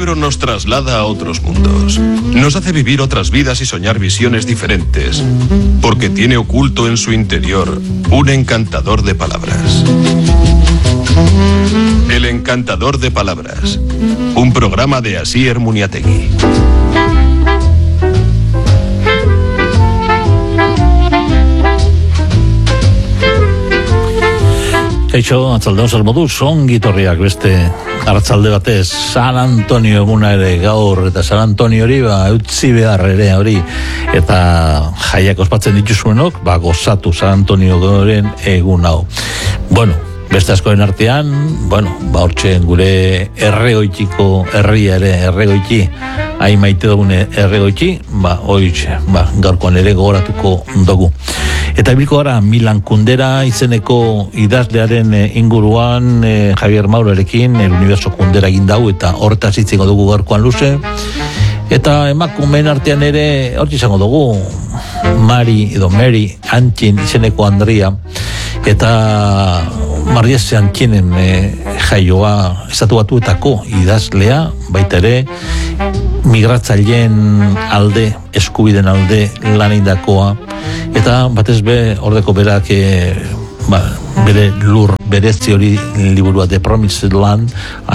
cerebro nos traslada a otros mundos. Nos hace vivir otras vidas y soñar visiones diferentes, porque tiene oculto en su interior un encantador de palabras. El encantador de palabras, un programa de Asier Muniategui. Kaixo, atzaldeon zer moduz, ongi torriak beste arratzalde batez, San Antonio eguna ere gaur, eta San Antonio hori, utzi behar ere hori, eta jaiak ospatzen dituzuenok, gozatu San Antonio goren egun hau. Bueno, beste askoren artean, hortxe gure erregoitiko herria ere, erregoiti, hain maite dugune erregoiti, hoitxe, gaurkoan ere gogoratuko dugu. Eta bilko gara Milan Kundera izeneko idazlearen inguruan Javier Maurerekin, El Universo Kundera egin dau, eta horretaz hitz egingo dugu gaurkoan luze. Eta emakumeen artean ere hortz izango dugu Mary Antkin izeneko Andrea, eta Mariese Antkinen jaioa Estatu Batuetako idazlea, baita ere migratzaileen alde, eskubiden alde lan eindakoa, eta batez be ordeko berak bere lur berezi hori liburua The Promised Land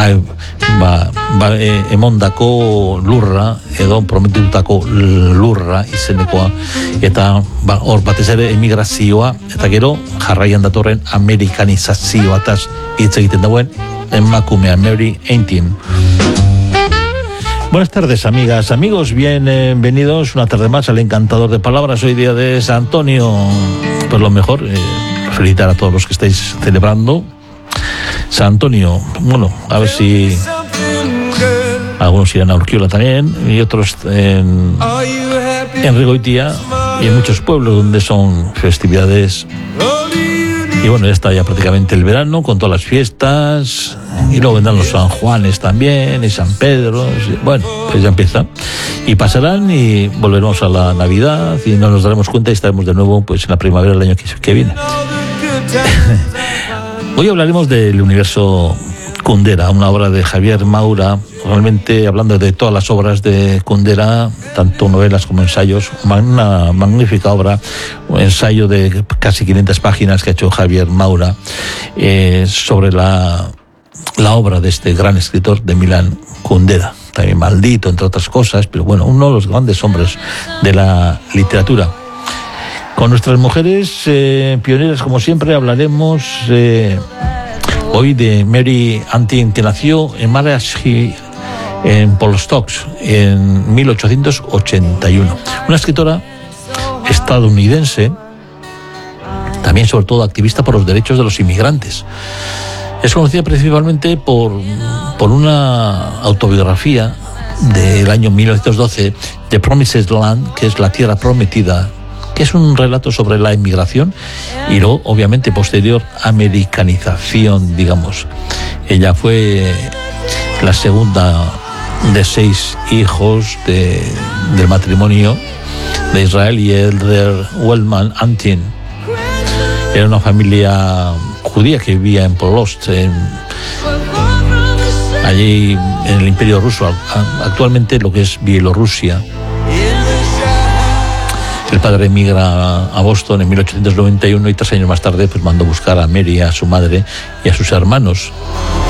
emondako lurra edo prometitutako lurra izenekoa, eta hor batez ere emigrazioa eta gero jarraian datorren amerikanizazioa ataz hitz egiten dauen emakumea Mary Antkin. Buenas tardes, amigas, amigos, bienvenidos una tarde más al encantador de palabras. Hoy día de San Antonio, pues lo mejor, felicitar a todos los que estáis celebrando San Antonio. Bueno, a ver si algunos irán a Urquiola también, y otros en Rigoitia y en muchos pueblos donde son festividades. Y bueno, ya está ya prácticamente el verano con todas las fiestas, y luego vendrán los San Juanes también y San Pedro. Bueno, pues ya empieza y pasarán y volveremos a la Navidad y no nos daremos cuenta y estaremos de nuevo pues en la primavera del año que viene. Hoy hablaremos del Universo Kundera, una obra de Javier Maura, realmente hablando de todas las obras de Kundera, tanto novelas como ensayos, una magnífica obra, un ensayo de casi 500 páginas que ha hecho Javier Maura sobre la obra de este gran escritor de Milan Kundera, también maldito entre otras cosas, pero bueno, uno de los grandes hombres de la literatura. Con nuestras mujeres pioneras, como siempre, hablaremos hoy de Mary Antkin, que nació en Marashki, en Polstoks, en 1881. Una escritora estadounidense, también sobre todo activista por los derechos de los inmigrantes. Es conocida principalmente por una autobiografía del año 1912, The Promised Land, que es La Tierra Prometida, que es un relato sobre la inmigración y luego, obviamente, posterior americanización, digamos. Ella fue la segunda de 6 hijos del matrimonio de Israel y Elder Wellman Antkin. Era una familia judía que vivía en Polost, allí en el Imperio Ruso, actualmente lo que es Bielorrusia. El padre emigra a Boston en 1891 y 3 años más tarde pues mandó buscar a Mary, a su madre y a sus hermanos.